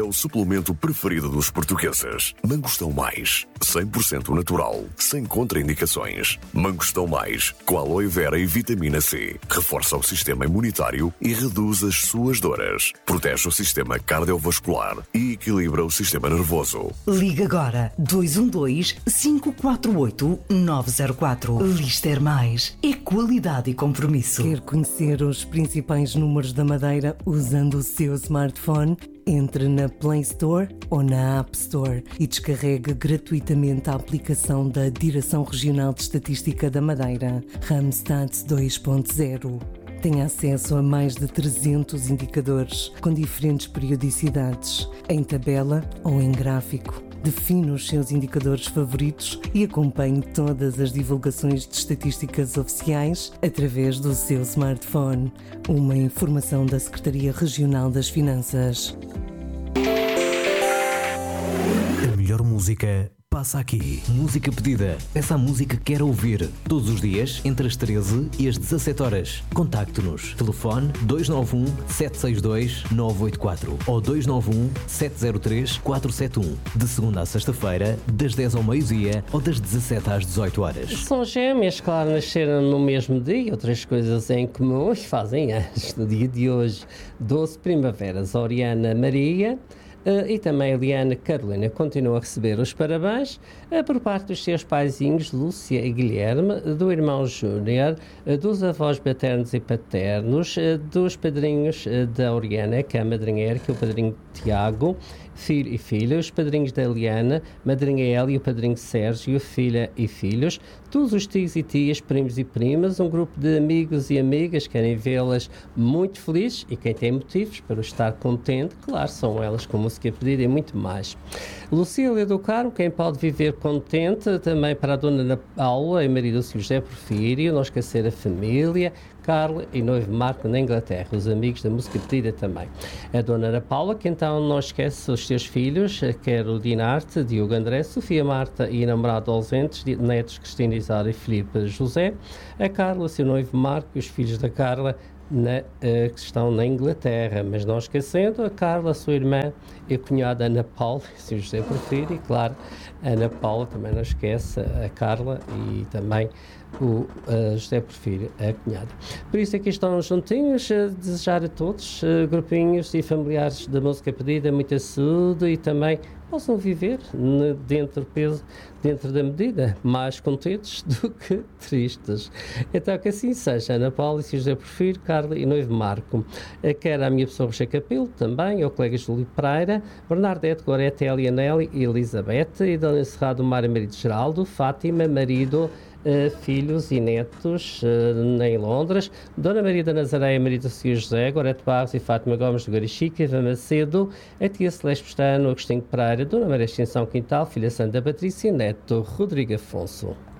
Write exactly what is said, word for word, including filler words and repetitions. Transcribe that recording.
o suplemento preferido dos portugueses. Mangostão Mais, cem por cento natural, sem contraindicações. Mangostão Mais, com aloe vera e vitamina C. Reforça o sistema imunitário e reduz as suas dores. Protege o sistema cardiovascular e equilibra o sistema nervoso. Liga agora dois um dois, cinco quatro oito, nove zero quatro. Lister Mais é qualidade e compromisso. Quer conhecer os principais números da Madeira usando o seu smartphone? Entre na Play Store ou na App Store e descarregue gratuitamente a aplicação da Direção Regional de Estatística da Madeira, Randstad dois ponto zero. Tem acesso a mais de trezentos indicadores com diferentes periodicidades, em tabela ou em gráfico. Define os seus indicadores favoritos e acompanhe todas as divulgações de estatísticas oficiais através do seu smartphone. Uma informação da Secretaria Regional das Finanças. A melhor música passa aqui. Música pedida. Peça a música que quer ouvir. Todos os dias, entre as treze e as dezassete horas. Contacte-nos. Telefone dois nove um, sete seis dois, nove oito quatro ou dois nove um, sete zero três, quatro sete um. De segunda a sexta-feira, das dez ao meio-dia ou das dezassete às dezoito horas. São gêmeas, claro, nasceram no mesmo dia. Outras coisas em comum fazem anos. No dia de hoje, doze primaveras. Oriana Maria... Uh, e também a Eliana Carolina continua a receber os parabéns uh, por parte dos seus paizinhos Lúcia e Guilherme, do irmão Júnior, uh, dos avós maternos e paternos, uh, dos padrinhos uh, da Oriana, que é a madrinha, que é o padrinho Tiago, filho e filha, os padrinhos da Eliana, madrinha Elia, o padrinho Sérgio, filha e filhos, todos os tios e tias, primos e primas, um grupo de amigos e amigas querem vê-las muito felizes e quem tem motivos para estar contente, claro, são elas com música pedida e muito mais. Lucília do Carmo, quem pode viver contente, também para a dona Ana Paula e marido do José Porfírio, não esquecer a família, Carla e noivo Marco na Inglaterra, os amigos da música pedida também. A dona Ana Paula, que então não esquece os seus filhos, quer o Dinarte, Diogo André, Sofia Marta e namorado ausentes, netos Cristina Isara e Filipe José, a Carla, seu noivo Marco e os filhos da Carla, Na, uh, que estão na Inglaterra, mas não esquecendo a Carla, a sua irmã e a cunhada Ana Paula, se o José preferir, e claro, a Ana Paula também não esquece a Carla e também o uh, José Porfírio, a cunhada. Por isso aqui estão juntinhos, a desejar a todos, uh, grupinhos e familiares da música pedida, muita saúde e também possam viver dentro, peso, dentro da medida, mais contentes do que tristes. Então que assim seja, Ana Paula e José Porfírio, Carla e noivo Marco. Quer a minha pessoa Rocha Capelo, também, o colega Júlio Pereira, Bernardete, Gorete, Elianelli e Elizabeth, e Dona Encerrado, Mário Marido Geraldo, Fátima, marido, Uh, filhos e netos uh, em Londres, Dona Maria da Nazaré, marido do senhor José, Gorete Barros e Fátima Gomes do Garichique, Eva Macedo, a tia Celeste Pestano, Agostinho Pereira, Dona Maria Extensão Quintal, filha Santa Patrícia e neto Rodrigo Afonso.